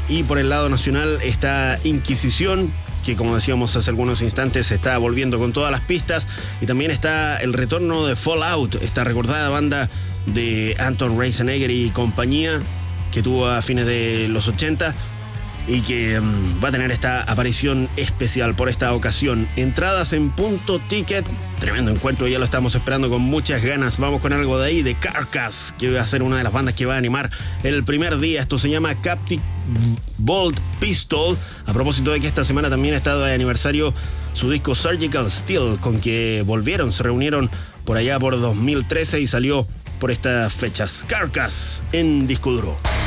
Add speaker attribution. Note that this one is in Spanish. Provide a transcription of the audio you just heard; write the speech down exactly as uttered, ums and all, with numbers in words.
Speaker 1: Y por el lado nacional está Inquisición, que como decíamos hace algunos instantes está volviendo con todas las pistas. Y también está el retorno de Fallout, esta recordada banda de Anton Reisenegger y compañía, que tuvo a fines de los ochenta y que um, va a tener esta aparición especial por esta ocasión. Entradas en Punto Ticket, tremendo encuentro, ya lo estamos esperando con muchas ganas. Vamos con algo de ahí, de Carcass, que va a ser una de las bandas que va a animar el primer día. Esto se llama Captive Bolt Pistol, a propósito de que esta semana también ha estado de aniversario su disco Surgical Steel, con que volvieron, se reunieron por allá por dos mil trece y salió por estas fechas. Carcass en Disco Duro.